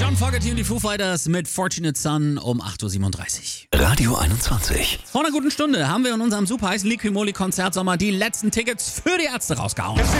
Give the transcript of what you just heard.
John Fogerty und die Foo Fighters mit Fortunate Son um 8.37 Uhr. Radio 21. Vor einer guten Stunde haben wir in unserem super heißen Liqui-Moly-Konzertsommer die letzten Tickets für die Ärzte rausgehauen.